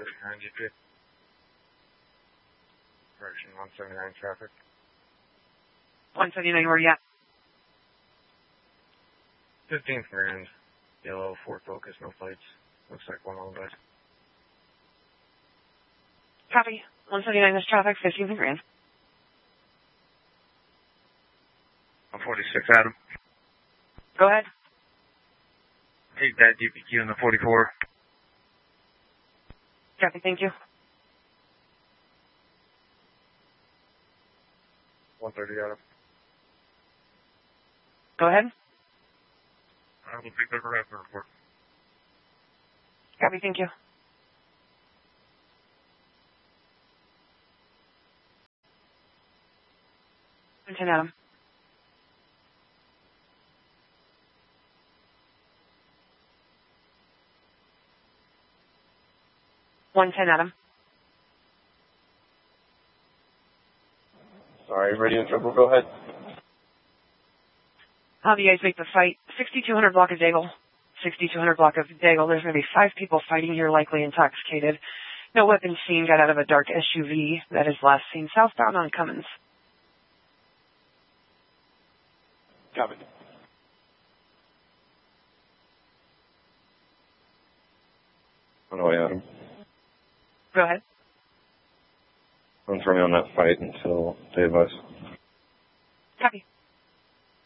GP. Correction 179 traffic. 179, where are you at? 15th Grand. Yellow, Ford Focus, no plates. Looks like one on the bus. Copy. 179, this traffic, 15th and Grand. 146, Adam. Go ahead. Take that DPQ in the 44. Copy, thank you. 130, Adam. Go ahead. I will pick up a rapid report. Copy, thank you. 110, Adam. Adam. Sorry, radio trouble. Go ahead. How do you guys make the fight? 6200 block of Daigle. 6200 block of Daigle. There's going to be 5 people fighting here, likely intoxicated. No weapons seen. Got out of a dark SUV. That is last seen southbound on Cummins. Copy. On the way, Adam. Go ahead. I'm turning on that fight until they advise. Copy.